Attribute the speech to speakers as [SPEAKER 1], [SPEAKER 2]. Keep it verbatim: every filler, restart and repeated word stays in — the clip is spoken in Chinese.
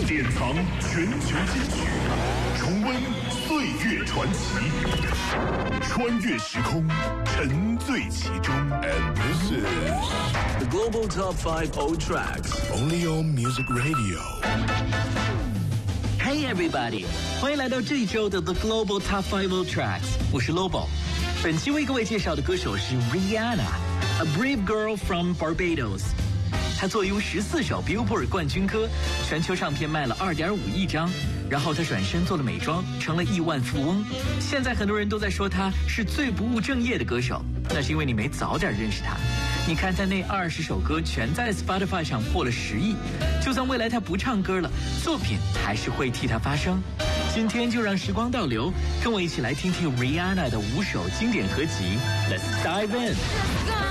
[SPEAKER 1] 典藏全球金曲，重温岁月传奇，穿越时空，沉醉其中。And this is
[SPEAKER 2] the Global Top Five Old Tracks,
[SPEAKER 1] only on Music Radio.
[SPEAKER 3] Hey everybody， 欢迎来到这一周的 The Global Top Five Old Tracks， 我是 Lobo。本期为各位介绍的歌手是 Rihanna，A Brave Girl from Barbados。她坐拥十四首 Billboard 冠军歌，全球唱片卖了二点五亿张。然后她转身做了美妆，成了亿万富翁。现在很多人都在说她是最不务正业的歌手，那是因为你没早点认识她。你看她那二十首歌全在 Spotify 上破了十亿，就算未来她不唱歌了，作品还是会替她发声。今天就让时光倒流，跟我一起来听听 Rihanna 的五首经典合集 Let's dive in。